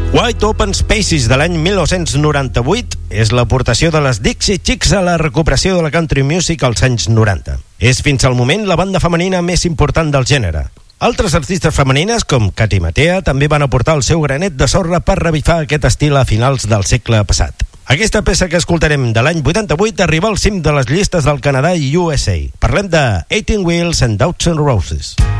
Wide Open Spaces de l'any 1998 és l'aportació de les Dixie Chicks a la recuperació de la country music als anys 90. És fins al moment la banda femenina més important del gènere. Altres artistes femenines, com Katy Mattea, també van aportar el seu granet de sorra per revifar aquest estil a finals del segle passat. Aquesta peça que escoltarem de l'any 88 arriba al cim de les llistes del Canadà i USA. Parlem de 18 Wheels and Dozen Roses.